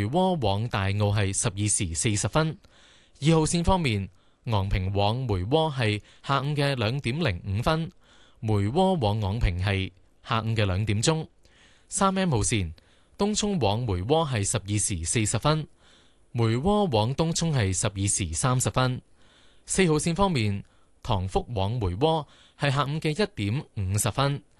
窩往大澳係12時40分。2號線方面，昂坪往梅窩係下午嘅2點05分，梅窩往昂坪係下午嘅2點鐘。3M 號線，東涌往梅窩係12時40分，梅窩往東涌係12時30分。4號線方面，塘福往梅窩係下午嘅1點50分。